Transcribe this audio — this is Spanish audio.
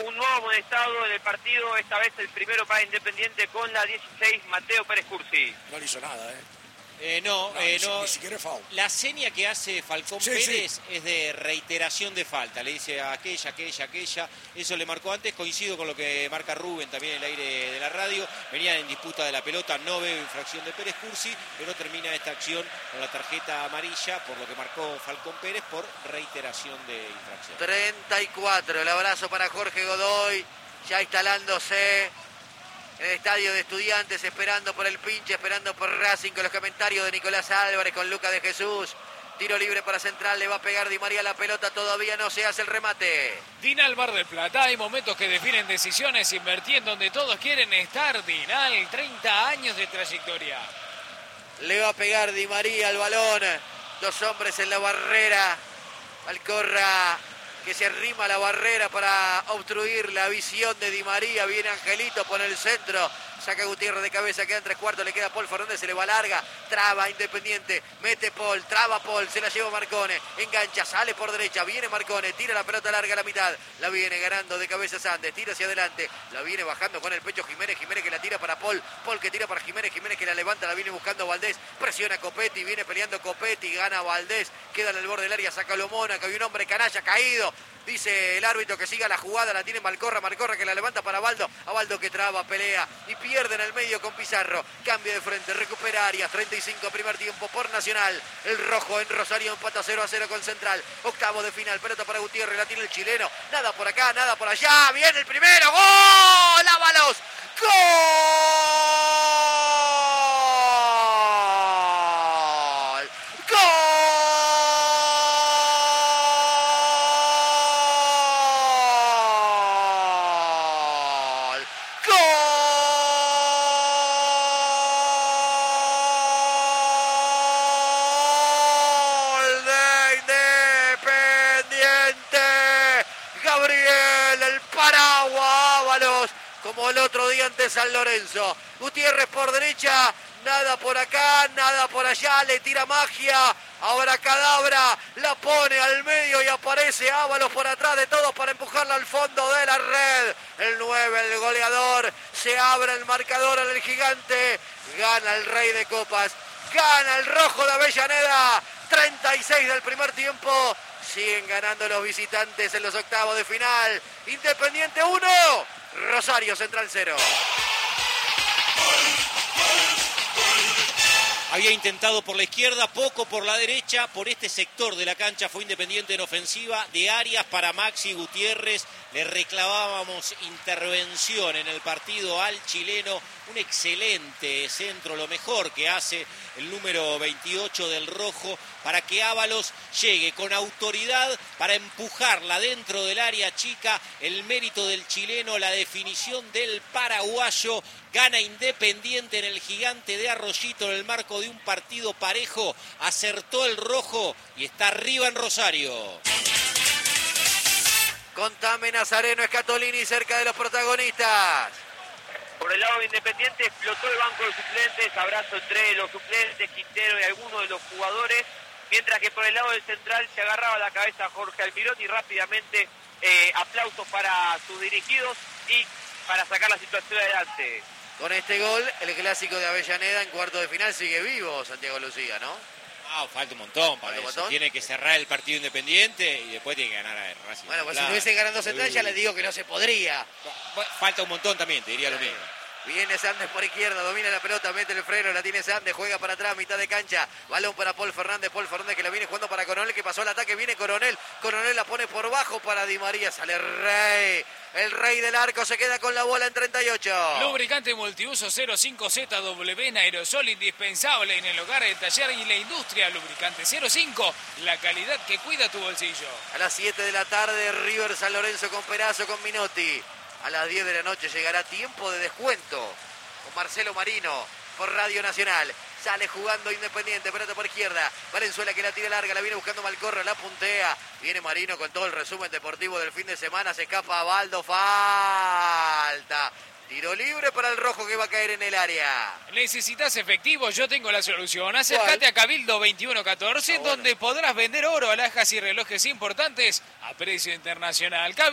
un nuevo amonestado en el partido, esta vez el primero para Independiente con la 16, Mateo Pérez Cursi. No le hizo nada, No. Ni siquiera foul. La seña que hace Falcón Pérez es de reiteración de falta. Le dice aquella. Eso le marcó antes. Coincido con lo que marca Rubén también en el aire de la radio. Venían en disputa de la pelota. No veo infracción de Pérez Cursi, pero termina esta acción con la tarjeta amarilla por lo que marcó Falcón Pérez por reiteración de infracción. 34. El abrazo para Jorge Godoy. Ya instalándose en el estadio de Estudiantes, esperando por el pinche, esperando por Racing, con los comentarios de Nicolás Álvarez, con Lucas de Jesús. Tiro libre para Central, le va a pegar Di María la pelota, todavía no se hace el remate. Dinal Mar del Plata, hay momentos que definen decisiones, invertir en donde todos quieren estar. Dinal, 30 años de trayectoria. Le va a pegar Di María al balón, dos hombres en la barrera. Malcorra que se arrima a la barrera para obstruir la visión de Di María. Viene Angelito por el centro. Saca Gutiérrez de cabeza, queda en 3/4, le queda Paul Fernández, se le va larga, traba Independiente, mete Paul, traba Paul, se la lleva Marcone, engancha, sale por derecha, viene Marcone, tira la pelota larga a la mitad, la viene ganando de cabeza Sandes, tira hacia adelante, la viene bajando con el pecho Jiménez que la tira para Paul, Paul que tira para Jiménez que la levanta, la viene buscando Valdés, presiona Copetti, viene peleando Copetti, gana Valdés, queda en el borde del área, saca Lomona, que hay un hombre canalla caído. Dice el árbitro que siga la jugada, la tiene Malcorra que la levanta para Baldo, a Baldo que traba, pelea y pierde en el medio con Pizarro, cambio de frente, recupera Arias, 35 primer tiempo por Nacional, el rojo en Rosario empata 0-0 con Central, octavo de final, pelota para Gutiérrez, la tiene el chileno, nada por acá, nada por allá, viene el primero, ¡gol! ¡Ábalos! ¡Gol! ¡Gol! Como el otro día ante San Lorenzo. Gutiérrez por derecha, nada por acá, nada por allá, le tira magia. Ahora Cadabra la pone al medio y aparece Ábalos por atrás de todos para empujarla al fondo de la red. El 9, el goleador, se abre el marcador en el Gigante. Gana el Rey de Copas, gana el rojo de Avellaneda. 36 del primer tiempo. Siguen ganando los visitantes en los octavos de final. Independiente 1. Rosario Central 0. Había intentado por la izquierda, poco por la derecha. Por este sector de la cancha fue Independiente en ofensiva. De Arias para Maxi Gutiérrez. Le reclamábamos intervención en el partido al chileno. Un excelente centro, lo mejor que hace el número 28 del rojo, para que Ábalos llegue con autoridad para empujarla dentro del área chica. El mérito del chileno, la definición del paraguayo. Gana Independiente en el Gigante de Arroyito en el marco de un partido parejo. Acertó el rojo y está arriba en Rosario. Contame, Nazareno Escatolini cerca de los protagonistas. Por el lado de Independiente explotó el banco de suplentes, abrazo entre los suplentes, Quintero y algunos de los jugadores, mientras que por el lado del Central se agarraba la cabeza Jorge Almirón y rápidamente aplausos para sus dirigidos y para sacar la situación adelante. Con este gol, el clásico de Avellaneda en cuarto de final sigue vivo, Santiago Lucía, ¿no? Ah, falta un montón para eso. Tiene que cerrar el partido Independiente y después tiene que ganar a Racing. Bueno, pues si estuviese ganando Central ya les digo que no se podría. Falta un montón también, te diría lo mismo. Viene Sandes por izquierda, domina la pelota, mete el freno, la tiene Sandes, juega para atrás, mitad de cancha. Balón para Paul Fernández que la viene jugando para Coronel, que pasó el ataque, viene Coronel la pone por bajo para Di María, sale Rey. El Rey del Arco se queda con la bola en 38. Lubricante multiuso 05ZW en aerosol, indispensable en el hogar, el taller y la industria. Lubricante 05, la calidad que cuida tu bolsillo. A las 7 de la tarde, River San Lorenzo con Perazo, con Minotti. A las 10 de la noche llegará Tiempo de Descuento con Marcelo Marino por Radio Nacional. Sale jugando Independiente, pelota por izquierda. Valenzuela que la tira larga, la viene buscando Malcorra, la puntea. Viene Marino con todo el resumen deportivo del fin de semana. Se escapa a Baldo, falta. Tiro libre para el rojo que va a caer en el área. ¿Necesitas efectivo? Yo tengo la solución. Acércate a Cabildo 2114, donde podrás vender oro, alhajas y relojes importantes a precio internacional.